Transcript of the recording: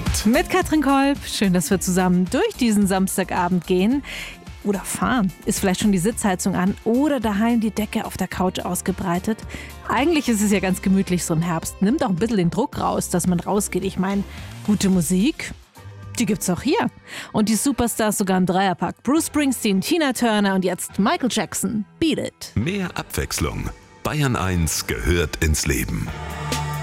Samstagabend. Mit Katrin Kolb. Schön, dass wir zusammen durch diesen Samstagabend gehen. Oder fahren. Ist vielleicht schon die Sitzheizung an oder daheim die Decke auf der Couch ausgebreitet. Eigentlich ist es ja ganz gemütlich so im Herbst. Nimmt auch ein bisschen den Druck raus, dass man rausgeht. Ich meine, gute Musik, die gibt's auch hier. Und die Superstars sogar im Dreierpack. Bruce Springsteen, Tina Turner und jetzt Michael Jackson. Beat It. Mehr Abwechslung. Bayern 1 gehört ins Leben.